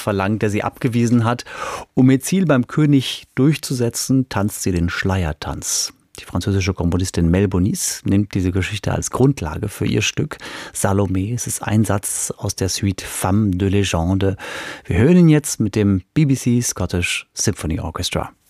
verlangt, der sie abgewiesen hat. Um ihr Ziel beim König durchzusetzen, tanzt sie den Schleiertanz. Die französische Komponistin Mel Bonis nimmt diese Geschichte als Grundlage für ihr Stück Salomé. Es ist ein Satz aus der Suite Femme de Légende. Wir hören ihn jetzt mit dem BBC Scottish Symphony Orchestra.